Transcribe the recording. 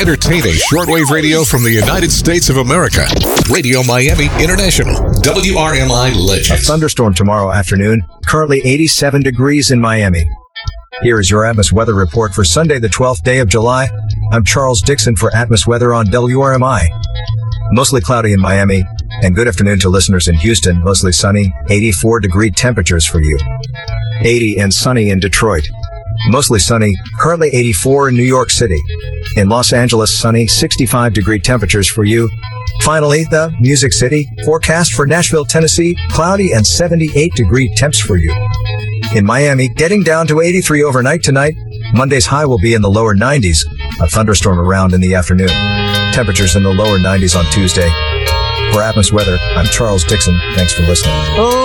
Entertaining shortwave radio from the United States of America. Radio Miami International. WRMI A Legends. thunderstorm tomorrow afternoon. Currently 87 degrees in Miami. Here is your Atmos weather report for Sunday, the 12th day of July. I'm Charles Dixon for Atmos Weather on WRMI. Mostly cloudy in Miami. And good afternoon to listeners in Houston. Mostly sunny, 84-degree temperatures for you. 80 and sunny in Detroit. Mostly sunny, currently 84 in New York City. In Los Angeles, sunny, 65-degree temperatures for you. Finally, the Music City, forecast for Nashville, Tennessee, cloudy and 78-degree temps for you. In Miami, getting down to 83 overnight tonight. Monday's high will be in the lower 90s. A thunderstorm around in the afternoon. Temperatures in the lower 90s on Tuesday. For Atmos Weather, I'm Charles Dixon. Thanks for listening.